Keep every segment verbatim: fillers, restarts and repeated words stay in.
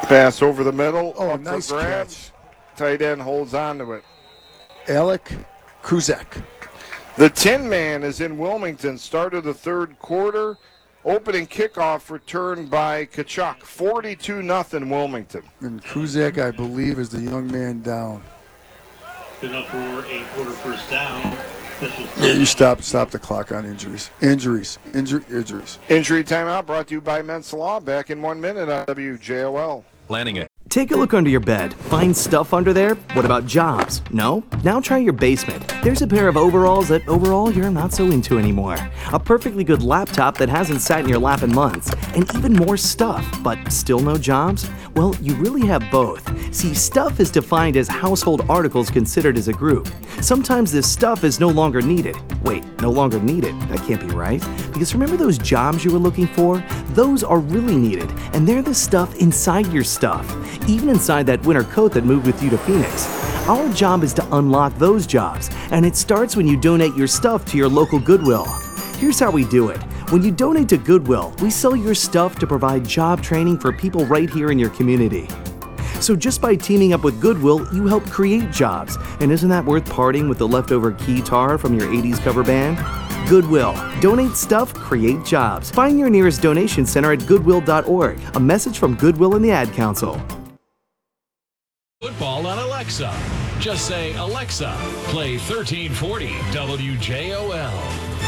Pass over the middle. Oh, up nice for grabs. catch. Tight end holds on to it. Alec Kruzak. The Tin Man is in Wilmington. Start of the third quarter. Opening kickoff returned by Kachuk. forty-two nothing Wilmington. And Kruzak, I believe, is the young man down. Enough for a quarter first down. Yeah, you stop stop the clock on injuries. Injuries. Injury, injuries. Injury timeout brought to you by Mensa Law. Back in one minute on W J O L. Planning it. Take a look under your bed. Find stuff under there? What about jobs? No? Now try your basement. There's a pair of overalls that overall you're not so into anymore. A perfectly good laptop that hasn't sat in your lap in months. And even more stuff, but still no jobs? Well, you really have both. See, stuff is defined as household articles considered as a group. Sometimes this stuff is no longer needed. Wait, no longer needed? That can't be right. Because remember those jobs you were looking for? Those are really needed, and they're the stuff inside your stuff. Even inside that winter coat that moved with you to Phoenix. Our job is to unlock those jobs, and it starts when you donate your stuff to your local Goodwill. Here's how we do it. When you donate to Goodwill, we sell your stuff to provide job training for people right here in your community. So just by teaming up with Goodwill, you help create jobs. And isn't that worth parting with the leftover guitar from your eighties cover band? Goodwill. Donate stuff, create jobs. Find your nearest donation center at goodwill dot org. A message from Goodwill and the Ad Council. Football on Alexa. Just say, Alexa, play thirteen forty W J O L.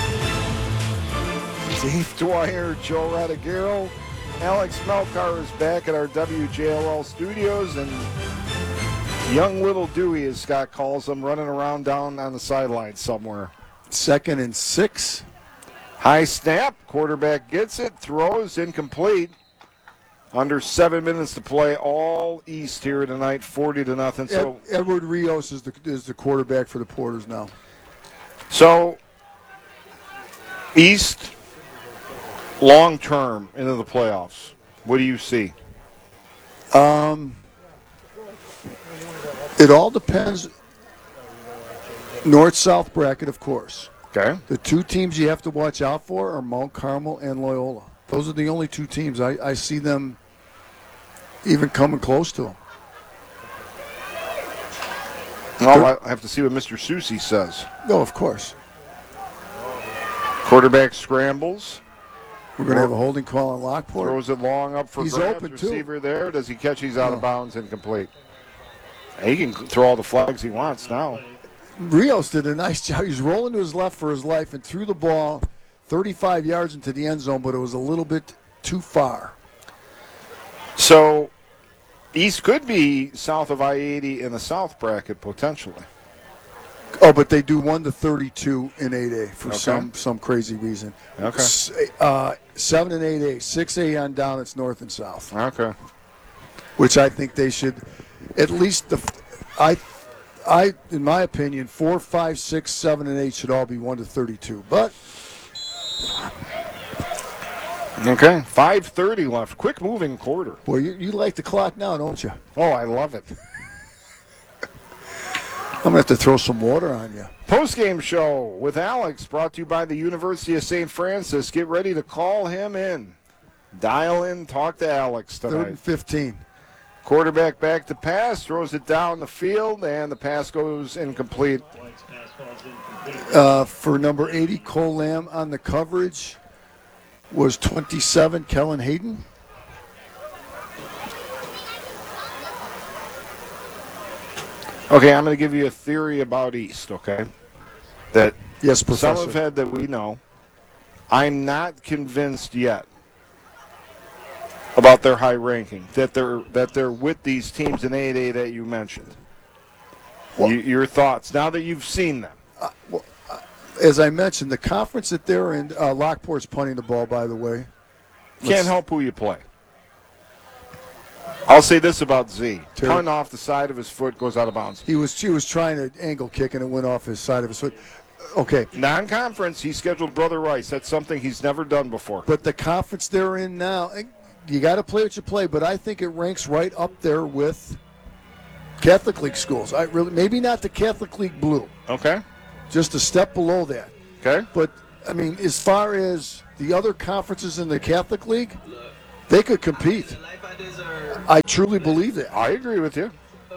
Dave Dwyer, Joe Radagero, Alex Melkar is back at our W J L L studios, and young little Dewey, as Scott calls him, running around down on the sideline somewhere. Second and six. High snap, quarterback gets it, throws, incomplete. Under seven minutes to play, all East here tonight, forty to nothing. So Ed, Edward Rios is the is the quarterback for the Porters now. So East, long term into the playoffs. What do you see? Um, it all depends. North-South bracket, of course. Okay. The two teams you have to watch out for are Mount Carmel and Loyola. Those are the only two teams I, I see them even coming close to them. Well, I have to see what Mister Susi says. No, of course. Quarterback scrambles. We're going to have a holding call on Lockport. Throws it long up for He's grabs. open, too. Receiver there. Does he catch? He's out No. of bounds, incomplete. He can throw all the flags he wants now. Rios did a nice job. He's rolling to his left for his life and threw the ball thirty-five yards into the end zone, but it was a little bit too far. So East could be south of I eighty in the south bracket, potentially. Oh, but they do one to thirty-two in eight A for Okay. some some crazy reason. Okay. S- Uh, seven and eight A, six A on down, it's north and south, Okay. which I think they should at least the I I in my opinion four, five, six, seven, and eight should all be one to thirty-two. But Okay. five thirty left. Quick moving quarter. boy, you, you like the clock now, don't you? Oh, I love it. I'm gonna have to throw some water on you. Post-game show with Alex, brought to you by the University of Saint Francis. Get ready to call him in. Dial in, talk to Alex Third tonight. and fifteen. Quarterback back to pass, throws it down the field, and the pass goes incomplete. Uh, for number eighty, Cole Lamb on the coverage was twenty-seven, Kellen Hayden. Okay, I'm going to give you a theory about East, okay? That Yes, some Professor. have had that we know. I'm not convinced yet about their high ranking, that they're that they're with these teams in eight A that you mentioned. Well- You, your thoughts, now that you've seen them. As I mentioned, the conference that they're in, uh, Lockport's punting the ball, by the way. Can't Let's- help who you play. I'll say this about Z. Terry- Punt off the side of his foot, goes out of bounds. He was he was trying to angle kick and it went off his side of his foot. Okay, Non-conference, he scheduled Brother Rice. That's something he's never done before. but the conference they're in now, eh, you got to play what you play. But I think it ranks right up there with Catholic League schools. I really maybe not the Catholic League Blue, Okay? just a step below that. Okay? But I mean, as far as the other conferences in the Catholic League, They could compete. I truly believe that. I agree with you.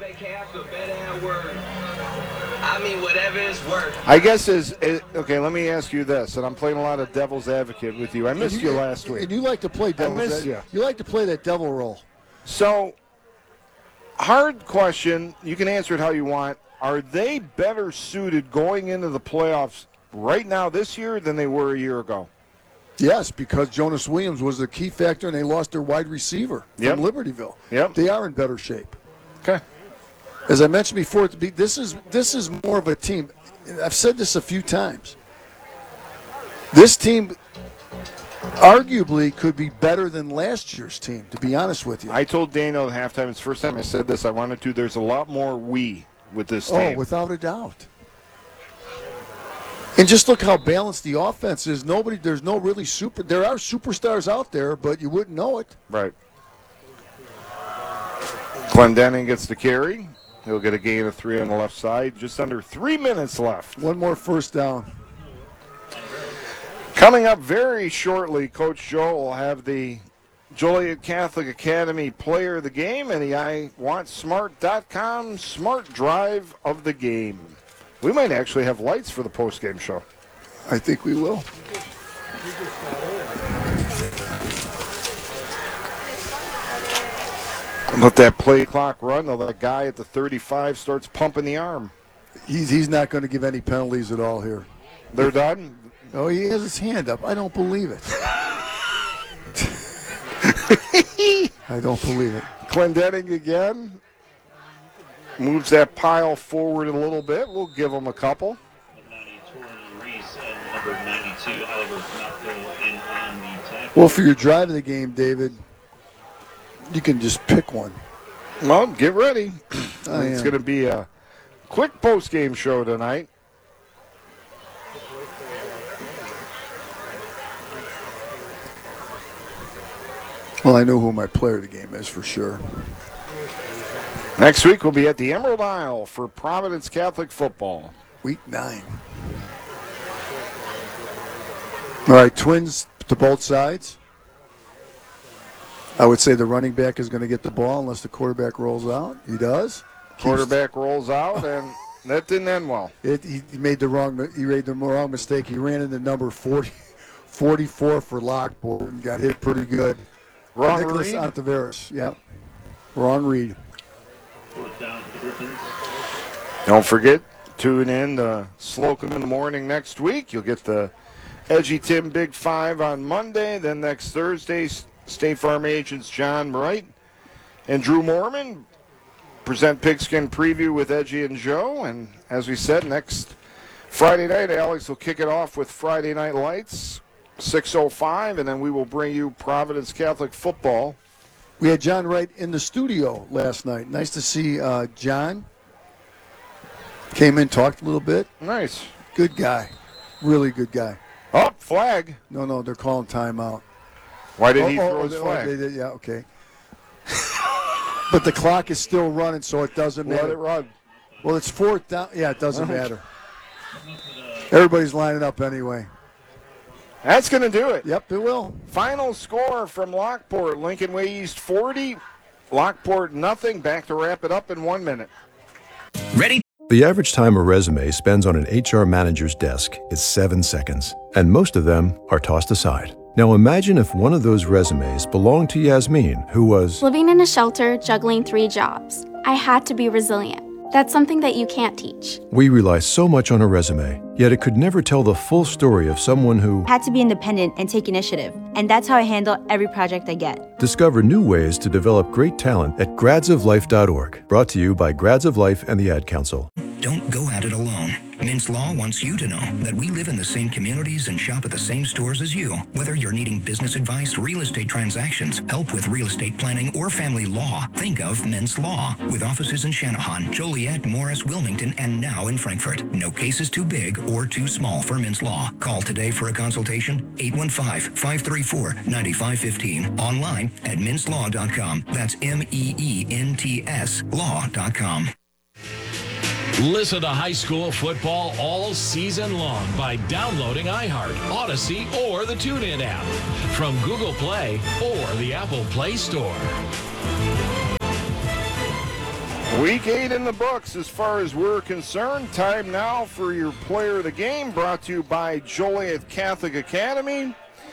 I mean, whatever it's worth. I guess is it, okay. Let me ask you this, and I'm playing a lot of devil's advocate with you. I missed you, you last week, and you like to play devil's. I missed ad- you. You like to play that devil role. So, hard question. You can answer it how you want. Are they better suited going into the playoffs right now this year than they were a year ago? Yes, because Jonas Williams was the key factor, and they lost their wide receiver from Yep. Libertyville. Yep. They are in better shape. Okay. As I mentioned before, this is this is more of a team. I've said this a few times. This team arguably could be better than last year's team, to be honest with you. I told Dano at halftime, it's the first time I said this, I wanted to, there's a lot more we with this Oh, team. without a doubt. And just look how balanced the offense is. Nobody, there's no really super, there are superstars out there, but you wouldn't know it. Right. Clendening gets the carry. He'll get a gain of three on the left side. Just under three minutes left. One more first down. Coming up very shortly, Coach Joe will have the Joliet Catholic Academy Player of the Game and the I Want Smart dot com Smart Drive of the Game. We might actually have lights for the post-game show. I think we will. Let that play clock run. Though that guy at the thirty-five starts pumping the arm. He's he's not going to give any penalties at all here. They're done? Oh, he has his hand up. I don't believe it. I don't believe it. Clendening again. Moves that pile forward a little bit. We'll give him a couple. Well, for your drive of the game, David, you can just pick one. Well, get ready. I It's am. going to be a quick post-game show tonight. Well, I know who my player of the game is for sure. Next week we'll be at the Emerald Isle for Providence Catholic football. Week nine. All right, Twins to both sides. I would say the running back is going to get the ball unless the quarterback rolls out. He does. Quarterback rolls out, and that didn't end well. It, he he made the wrong. He made the wrong mistake. He ran into number forty, forty-four for Lockport and got hit pretty good. Wrong Nicholas read? Ontiveros. Yep. Wrong read. Don't forget, tune in to Slocum in the morning next week. You'll get the Edgy Tim Big Five on Monday. Then next Thursday, State Farm agents John Wright and Drew Mormon present Pigskin Preview with Edgy and Joe. And as we said, next Friday night, Alex will kick it off with Friday Night Lights, six oh five, and then we will bring you Providence Catholic football. We had John Wright in the studio last night. Nice to see uh, John. Came in, talked a little bit. Nice. Good guy. Really good guy. Oh, flag. No, no, they're calling timeout. Why did oh, he oh, throw his oh, flag? they did, yeah, okay. But the clock is still running, so it doesn't Let matter. it run. Well, it's fourth down. Yeah, it doesn't matter. Everybody's lining up anyway. That's going to do it. Yep, it will. Final score from Lockport. Lincoln Way East forty. Lockport nothing. Back to wrap it up in one minute. Ready? The average time a resume spends on an H R manager's desk is seven seconds, and most of them are tossed aside. Now imagine if one of those resumes belonged to Yasmin, who was living in a shelter, juggling three jobs. I had to be resilient. That's something that you can't teach. We rely so much on a resume, yet it could never tell the full story of someone who had to be independent and take initiative. And that's how I handle every project I get. Discover new ways to develop great talent at grads of life dot org. Brought to you by Grads of Life and the Ad Council. Don't go at it alone. Mintz Law wants you to know that we live in the same communities and shop at the same stores as you. Whether you're needing business advice, real estate transactions, help with real estate planning, or family law, think of Mintz Law. With offices in Channahon, Joliet, Morris, Wilmington, and now in Frankfort. No case is too big or too small for Mintz Law. Call today for a consultation, eight one five, five three four, nine five one five. Online at mintz law dot com. That's M E E N T S law dot com. Listen to high school football all season long by downloading iHeart, Odyssey, or the TuneIn app from Google Play or the Apple Play Store. Week eight in the books as far as we're concerned. Time now for your player of the game, brought to you by Joliet Catholic Academy.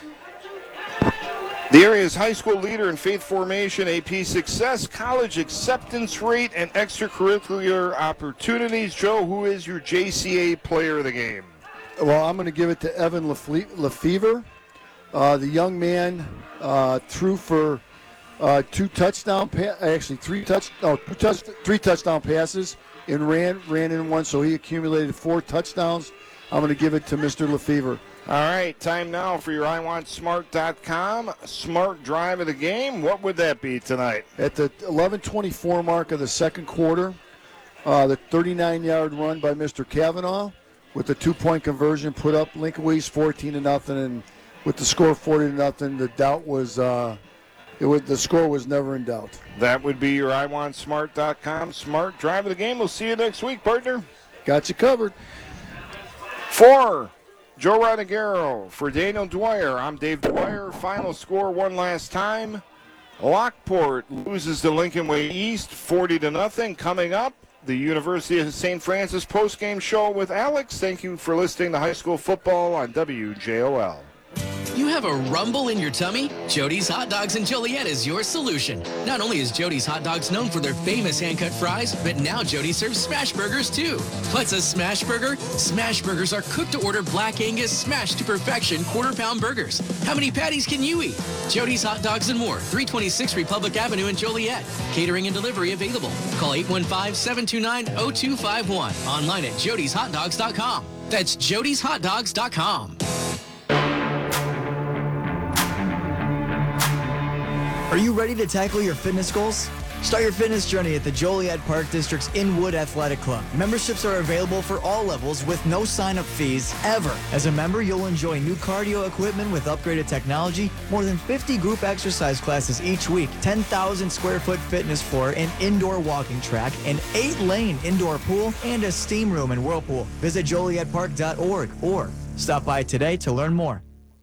The area's high school leader in faith formation, A P success, college acceptance rate, and extracurricular opportunities. Joe, who is your J C A player of the game? Well, I'm going to give it to Evan Lefle- Lefevre. Uh, the young man uh, threw for uh, two touchdown, pa- actually three touch, oh, two touch, three touchdown passes, and ran ran in one, so he accumulated four touchdowns. I'm going to give it to Mister Lefevre. All right, time now for your I Want Smart dot com smart drive of the game. What would that be tonight? At the eleven twenty-four mark of the second quarter, uh, the thirty-nine-yard run by Mister Kavanaugh with the two-point conversion put up Lincoln West fourteen to nothing, and with the score forty to nothing, the doubt was uh, it was the score was never in doubt. That would be your I Want Smart dot com smart drive of the game. We'll see you next week, partner. Got you covered. For Joe Rodriguero, for Daniel Dwyer, I'm Dave Dwyer. Final score one last time. Lockport loses to Lincoln Way East forty to nothing. Coming up, the University of Saint Francis postgame show with Alex. Thank you for listening to High School Football on W J O L. You have a rumble in your tummy? Jody's Hot Dogs in Joliet is your solution. Not only is Jody's Hot Dogs known for their famous hand-cut fries, but now Jody serves smash burgers too. What's a smash burger? Smash burgers are cooked-to-order Black Angus smashed to perfection quarter-pound burgers. How many patties can you eat? Jody's Hot Dogs and more, three twenty-six Republic Avenue in Joliet. Catering and delivery available. Call eight one five, seven two nine, zero two five one. Online at jodys hot dogs dot com. That's jodys hot dogs dot com. Are you ready to tackle your fitness goals? Start your fitness journey at the Joliet Park District's Inwood Athletic Club. Memberships are available for all levels with no sign-up fees ever. As a member, you'll enjoy new cardio equipment with upgraded technology, more than fifty group exercise classes each week, ten thousand square foot fitness floor, an indoor walking track, an eight-lane indoor pool, and a steam room and whirlpool. Visit joliet park dot org or stop by today to learn more.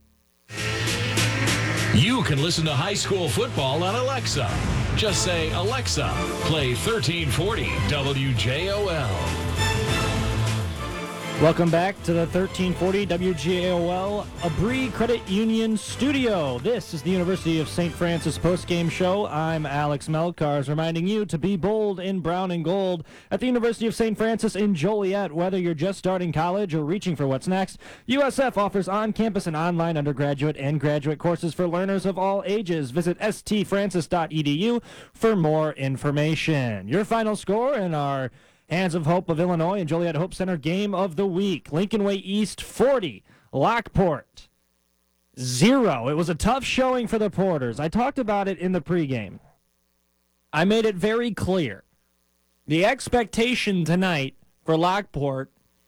You can listen to high school football on Alexa. Just say, Alexa, play thirteen forty W J O L. Welcome back to the thirteen forty W J O L Abri Credit Union Studio. This is the University of Saint Francis postgame show. I'm Alex Melkars, reminding you to be bold in brown and gold at the University of Saint Francis in Joliet. Whether you're just starting college or reaching for what's next, U S F offers on-campus and online undergraduate and graduate courses for learners of all ages. Visit s t francis dot e d u for more information. Your final score in our Hands of Hope of Illinois and Joliet Hope Center game of the week. Lincoln Way East forty, Lockport zero. It was a tough showing for the Porters. I talked about it in the pregame. I made it very clear. The expectation tonight for Lockport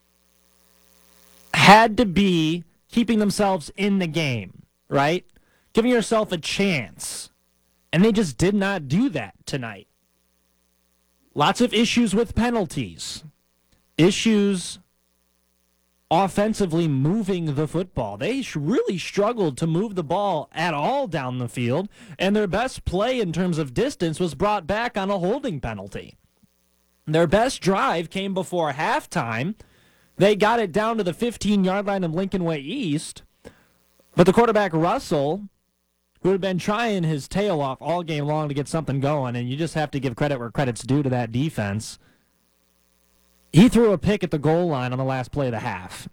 had to be keeping themselves in the game, right? Giving yourself a chance. And they just did not do that tonight. Lots of issues with penalties. Issues offensively moving the football. They really struggled to move the ball at all down the field, and their best play in terms of distance was brought back on a holding penalty. Their best drive came before halftime. They got it down to the fifteen-yard line of Lincoln Way East, but the quarterback, Russell, who had been trying his tail off all game long to get something going, and you just have to give credit where credit's due to that defense. He threw a pick at the goal line on the last play of the half.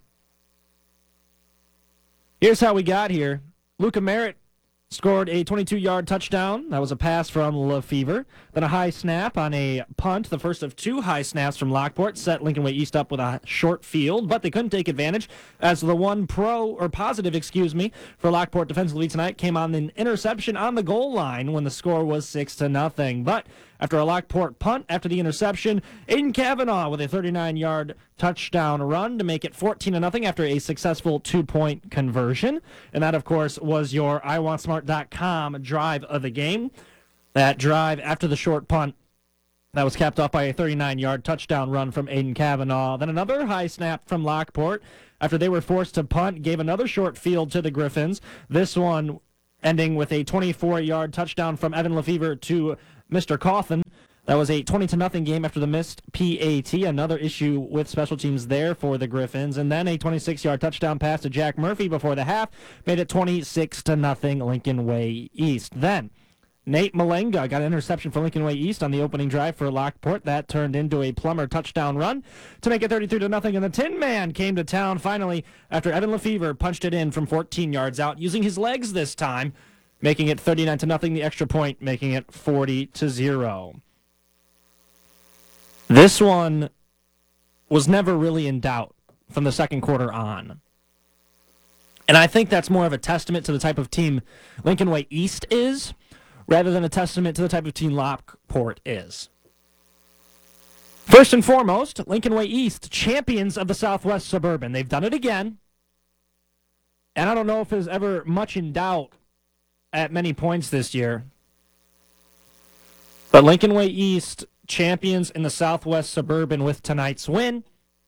Here's how we got here. Luca Merritt scored a twenty-two-yard touchdown. That was a pass from Lefevre. Then a high snap on a punt, the first of two high snaps from Lockport, set Lincoln Way East up with a short field, but they couldn't take advantage as the one pro, or positive, excuse me, for Lockport defensively tonight came on an interception on the goal line when the score was six to nothing. But after a Lockport punt after the interception, Aiden Kavanaugh with a thirty-nine-yard touchdown run to make it fourteen to nothing after a successful two-point conversion. And that, of course, was your I Want Smart dot com drive of the game. That drive after the short punt That was capped off by a thirty-nine-yard touchdown run from Aiden Kavanaugh. Then another high snap from Lockport after they were forced to punt, gave another short field to the Griffins. This one ending with a twenty-four-yard touchdown from Evan Lefevre to Mister Coffin. That was a twenty to nothing game after the missed P A T. Another issue with special teams there for the Griffins. And then a twenty-six-yard touchdown pass to Jack Murphy before the half made it twenty-six to nothing Lincoln Way East. Then Nate Malenga got an interception for Lincoln Way East on the opening drive for Lockport. That turned into a Plummer touchdown run to make it thirty-three to nothing. And the Tin Man came to town finally after Evan Lefevre punched it in from fourteen yards out using his legs this time, making it thirty-nine to nothing. The extra point making it forty to zero. This one was never really in doubt from the second quarter on. And I think that's more of a testament to the type of team Lincoln Way East is, rather than a testament to the type of team Lockport is. First and foremost, Lincoln Way East, champions of the Southwest Suburban. They've done it again. And I don't know if there's ever much in doubt at many points this year. But Lincoln Way East, champions in the Southwest Suburban with tonight's win.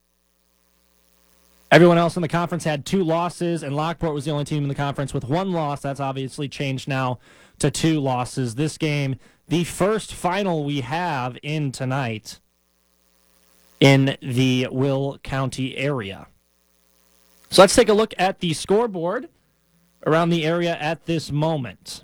Everyone else in the conference had two losses, and Lockport was the only team in the conference with one loss. That's obviously changed now to two losses. This game, the first final we have in tonight in the Will County area. So let's take a look at the scoreboard around the area at this moment.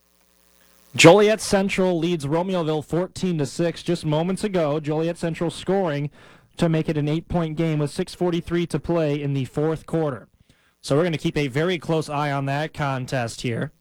Joliet Central leads Romeoville fourteen to six just moments ago. Joliet Central scoring to make it an eight-point game with six forty-three to play in the fourth quarter. So we're going to keep a very close eye on that contest here.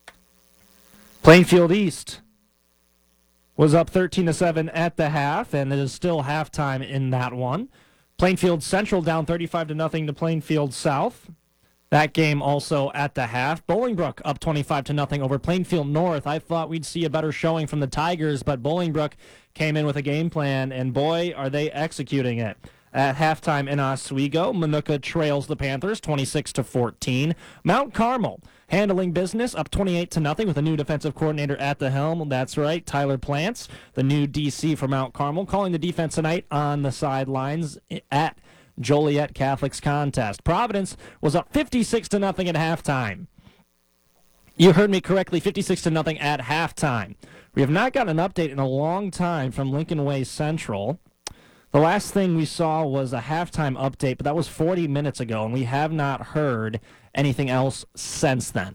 Plainfield East was up thirteen to seven at the half, and it is still halftime in that one. Plainfield Central down thirty-five to nothing to Plainfield South. That game also at the half. Bolingbrook up twenty-five to nothing over Plainfield North. I thought we'd see a better showing from the Tigers, but Bolingbrook came in with a game plan, and boy, are they executing it. At halftime in Oswego, Manuka trails the Panthers twenty-six to fourteen. Mount Carmel handling business up twenty-eight to nothing with a new defensive coordinator at the helm. That's right, Tyler Plants, the new D C for Mount Carmel, calling the defense tonight on the sidelines at Joliet Catholic's contest. Providence was up fifty-six to nothing at halftime. You heard me correctly, fifty-six to nothing at halftime. We have not gotten an update in a long time from Lincoln Way Central. The last thing we saw was a halftime update, but that was forty minutes ago, and we have not heard anything else since then.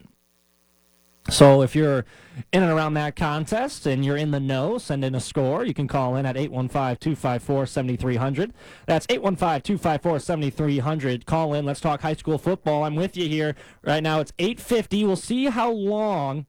So if you're in and around that contest and you're in the know, send in a score. You can call in at eight one five, two five four, seven three zero zero. That's eight one five, two five four, seven three zero zero. Call in. Let's talk high school football. I'm with you here. Right now it's eight fifty. We'll see how long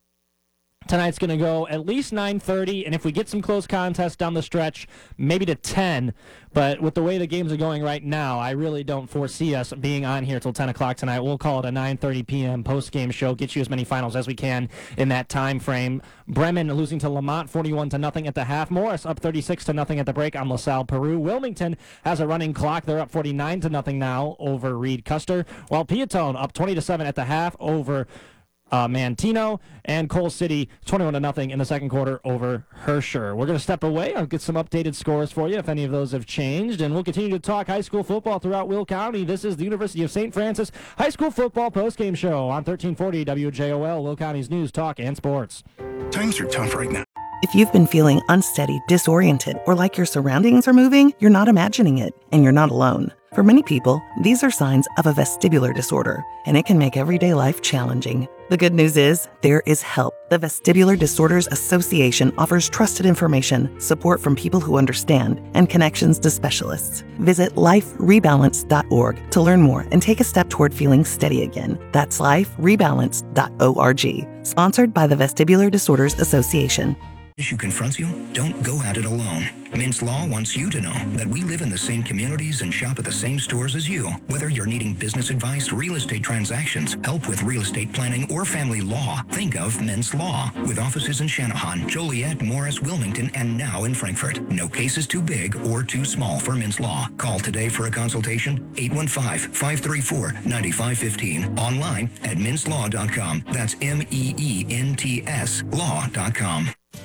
tonight's going to go, at least nine thirty, and if we get some close contests down the stretch, maybe to ten. But with the way the games are going right now, I really don't foresee us being on here till ten o'clock tonight. We'll call it a nine thirty p.m. post-game show, get you as many finals as we can in that time frame. Bremen losing to Lamont forty-one to nothing at the half. Morris up thirty-six to nothing at the break on LaSalle Peru. Wilmington has a running clock. They're up forty-nine to nothing now over Reed Custer, while Piatone up twenty to seven at the half over Uh, Mantino, and Cole City twenty-one to nothing in the second quarter over Herscher. We're going to step away. I'll get some updated scores for you if any of those have changed, and we'll continue to talk high school football throughout Will County. This is the University of Saint Francis High School Football Postgame Show on thirteen forty W J O L, Will County's news, talk, and sports. Times are tough right now. If you've been feeling unsteady, disoriented, or like your surroundings are moving, you're not imagining it, and you're not alone. For many people, these are signs of a vestibular disorder, and it can make everyday life challenging. The good news is, there is help. The Vestibular Disorders Association offers trusted information, support from people who understand, and connections to specialists. Visit life rebalance dot org to learn more and take a step toward feeling steady again. That's life rebalance dot org. Sponsored by the Vestibular Disorders Association. Issue confronts you, don't go at it alone. Mintz Law wants you to know that we live in the same communities and shop at the same stores as you. Whether you're needing business advice, real estate transactions, help with real estate planning, or family law, think of Mintz Law. With offices in Channahon, Joliet, Morris, Wilmington, and now in Frankfort. No case is too big or too small for Mintz Law. Call today for a consultation, eight one five, five three four, nine five one five. Online at mintz law dot com. That's M E E N T S law dot com.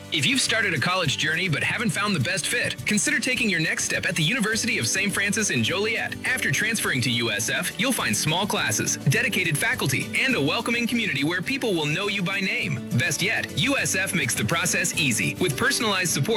If you've started a college journey but haven't found the best fit, consider taking your next step at the University of Saint Francis in Joliet. After transferring to U S F, you'll find small classes, dedicated faculty, and a welcoming community where people will know you by name. Best yet, U S F makes the process easy with personalized support